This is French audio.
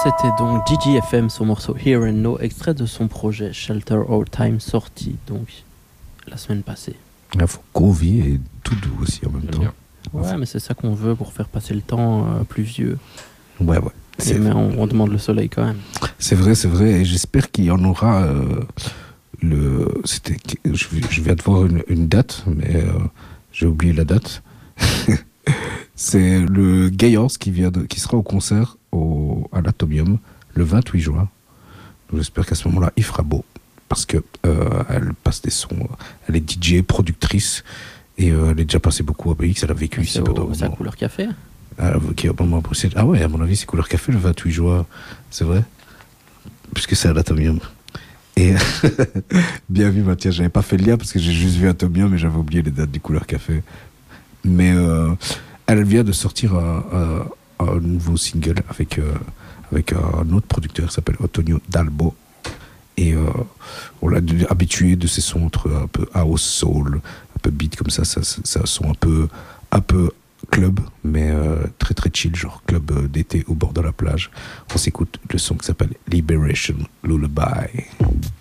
C'était donc DGFM, son morceau Here and Now, extrait de son projet Shelter All Time, sorti donc la semaine passée. Il faut groovy et tout doux aussi en même temps. Ouais, mais c'est ça qu'on veut pour faire passer le temps plus vieux. Ouais. Mais on demande le soleil quand même. C'est vrai. Et j'espère qu'il y en aura. Je viens de voir une date, mais j'ai oublié la date. C'est le Gayors qui sera au concert à l'Atomium le 28 juin. Donc j'espère qu'à ce moment-là, il fera beau. Parce que elle passe des sons. Elle est DJ, productrice. Et elle est déjà passée beaucoup à BX. Elle a vécu ici pendant. C'est à Couleur Café. Ah ouais, à mon avis, c'est Couleur Café le 28 juin. C'est vrai. Puisque c'est à l'Atomium. Et bien vu, Mathias. J'avais pas fait le lien parce que j'ai juste vu Atomium et j'avais oublié les dates du Couleur Café. Mais elle vient de sortir un nouveau single avec un autre producteur qui s'appelle Antonio Dalbo. Et on l'a habitué de ces sons entre un peu house soul, un peu beat comme ça son un peu club, mais très très chill, genre club d'été au bord de la plage. On s'écoute le son qui s'appelle Liberation Lullaby.